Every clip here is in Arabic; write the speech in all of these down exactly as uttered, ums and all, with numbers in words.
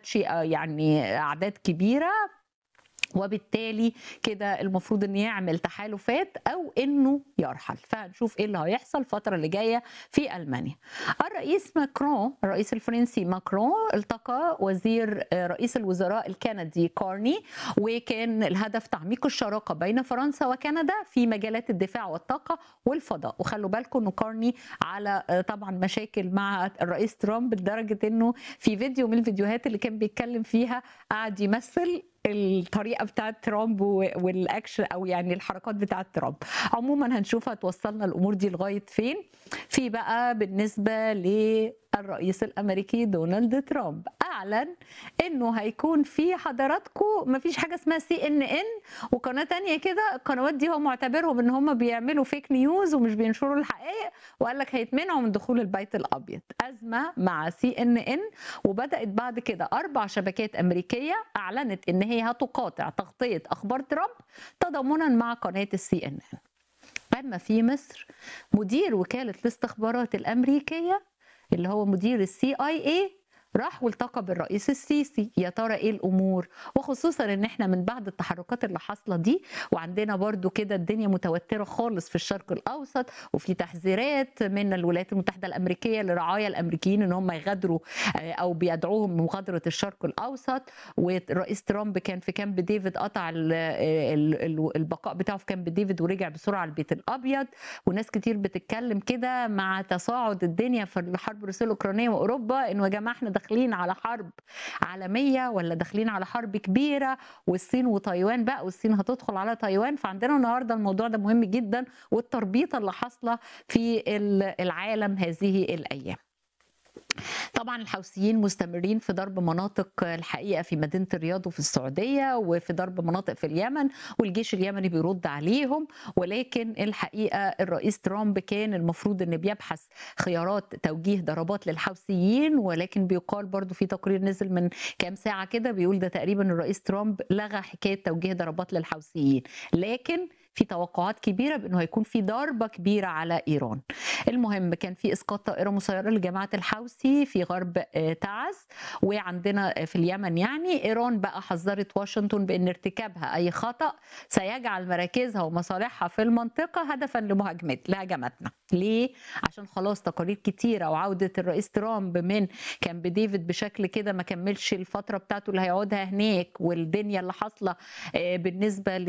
خدش يعني اعداد كبيره، وبالتالي كده المفروض انه يعمل تحالفات او انه يرحل. فهنشوف ايه اللي هيحصل الفتره اللي جايه في المانيا. الرئيس ماكرون، الرئيس الفرنسي ماكرون، التقى وزير رئيس الوزراء الكندي كارني، وكان الهدف تعميق الشراكه بين فرنسا وكندا في مجالات الدفاع والطاقه والفضاء. وخلوا بالكم انه كارني على طبعا مشاكل مع الرئيس ترامب، لدرجه انه في فيديو من الفيديوهات اللي كان بيتكلم فيها قعد يمثل الطريقه بتاعت ترامب والاكشن او يعني الحركات بتاعت ترامب. عموما هنشوف هتوصلنا الامور دي لغايه فين. في بقى بالنسبه للرئيس الامريكي دونالد ترامب، اعلن انه هيكون في حضراتكم مفيش حاجه اسمها سي ان ان وقناه تانية كده، القنوات دي هو معتبرهم ان هم بيعملوا فيك نيوز ومش بينشروا الحقائق، وقال لك هيتمنعوا من دخول البيت الابيض. ازمه مع سي ان ان، وبدات بعد كده اربع شبكات امريكيه اعلنت ان هي هتقاطع تغطيه اخبار ترامب تضامنا مع قناه السي ان ان. اما في مصر، مدير وكاله الاستخبارات الامريكيه اللي هو مدير السي اي اي راح والتقى بالرئيس السيسي. يا ترى ايه الامور؟ وخصوصا ان احنا من بعد التحركات اللي حاصله دي، وعندنا برضو كده الدنيا متوتره خالص في الشرق الاوسط، وفي تحذيرات من الولايات المتحده الامريكيه لرعايا الامريكيين ان هم يغادروا او بيدعوهم مغادره الشرق الاوسط. والرئيس ترامب كان في كامب ديفيد، قطع البقاء بتاعه في كامب ديفيد ورجع بسرعه البيت الابيض. وناس كتير بتتكلم كده مع تصاعد الدنيا في الحرب الروسيه الاوكرانيه واوروبا، انه يا جماعه احنا داخلين على حرب عالميه ولا داخلين على حرب كبيره، والصين وتايوان بقى، والصين هتدخل على تايوان. فعندنا النهارده الموضوع ده مهم جدا، والتربيطه اللي حاصله في العالم هذه الايام. طبعا الحوثيين مستمرين في ضرب مناطق الحقيقه في مدينه الرياض وفي السعوديه، وفي ضرب مناطق في اليمن، والجيش اليمني بيرد عليهم. ولكن الحقيقه الرئيس ترامب كان المفروض ان بيبحث خيارات توجيه ضربات للحوثيين، ولكن بيقال برضو في تقرير نزل من كام ساعه كده بيقول ده تقريبا الرئيس ترامب لغى حكايه توجيه ضربات للحوثيين، لكن في توقعات كبيره بانه هيكون في ضربه كبيره على ايران. المهم كان في اسقاط طائره مسيره لجماعه الحوثي في غرب تعز، وعندنا في اليمن يعني ايران بقى حذرت واشنطن بان ارتكابها اي خطا سيجعل مراكزها ومصالحها في المنطقه هدفا لمهاجمات لهجماتنا. ليه؟ عشان خلاص تقارير كتيره وعوده الرئيس ترامب من كامب ديفيد بشكل كده ما كملش الفتره بتاعته اللي هيقعدها هناك، والدنيا اللي حاصله بالنسبه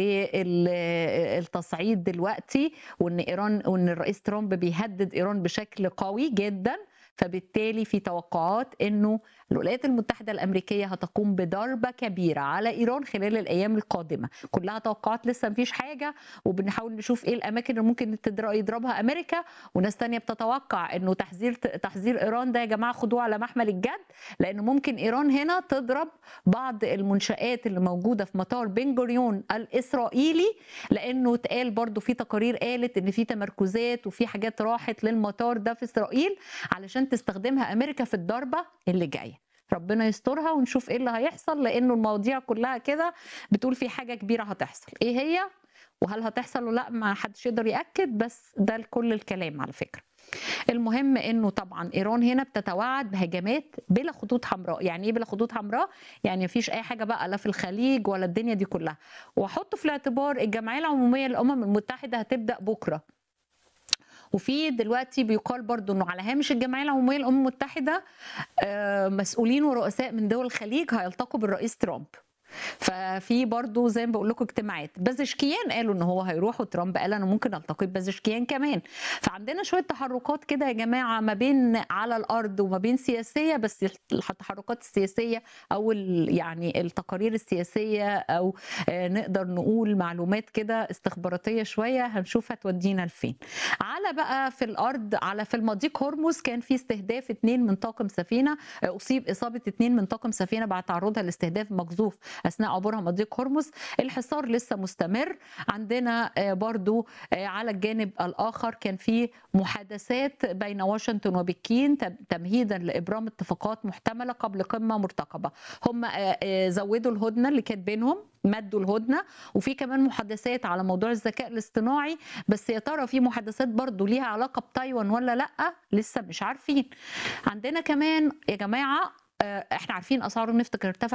للتصعيد دلوقتي، وان ايران وان الرئيس ترامب بيهدد ايران بشكل قوي جدا. فبالتالي في توقعات انه الولايات المتحده الامريكيه هتقوم بضربه كبيره على ايران خلال الايام القادمه. كلها توقعات، لسه مفيش حاجه، وبنحاول نشوف ايه الاماكن اللي ممكن يضربها امريكا. وناس تانية بتتوقع انه تحذير تحذير ايران ده يا جماعه خدوه على محمل الجد، لان ممكن ايران هنا تضرب بعض المنشآت اللي موجوده في مطار بن جوريون الاسرائيلي، لانه اتقال برضو في تقارير قالت ان في تمركزات وفي حاجات راحت للمطار ده في اسرائيل علشان تستخدمها امريكا في الضربه اللي جايه. ربنا يسترها ونشوف ايه اللي هيحصل، لانه المواضيع كلها كده بتقول في حاجه كبيره هتحصل. ايه هي وهل هتحصل ولا لا ما حدش يقدر ياكد، بس ده كل الكلام على فكره. المهم انه طبعا ايران هنا بتتوعد بهجمات بلا خطوط حمراء. يعني ايه بلا خطوط حمراء؟ يعني مفيش اي حاجه بقى لا في الخليج ولا الدنيا دي كلها. وحطوا في الاعتبار الجمعيه العموميه للامم المتحده هتبدا بكره، وفي دلوقتي بيقال برضو انه على هامش الجمعيه العموميه للامم المتحده مسؤولين ورؤساء من دول الخليج هيلتقوا بالرئيس ترامب. ففي برضو زي ما بقول لكم اجتماعات. بازشكيان قالوا ان هو هيروح، وترامب قال انا ممكن التقي بازشكيان كمان. فعندنا شويه تحركات كده يا جماعه ما بين على الارض وما بين سياسيه، بس التحركات السياسيه او يعني التقارير السياسيه او نقدر نقول معلومات كده استخباراتيه شويه، هنشوف هتودينا لفين. على بقى في الارض، على في المضيق هرمز كان في استهداف اثنين من طاقم سفينه، اصيب اصابه اثنين من طاقم سفينه بعد تعرضها لاستهداف مقذوف اثناء عبورها مضيق هرمز. الحصار لسه مستمر. عندنا برضو على الجانب الاخر كان في محادثات بين واشنطن وبكين تمهيدا لابرام اتفاقات محتمله قبل قمه مرتقبه. هم زودوا الهدنه اللي كانت بينهم، مدوا الهدنه، وفي كمان محادثات على موضوع الذكاء الاصطناعي. بس يا ترى في محادثات برضو ليها علاقه بتايوان ولا لا؟ لسه مش عارفين. عندنا كمان يا جماعه آه، احنا عارفين اسعار النفط كانت ارتفعت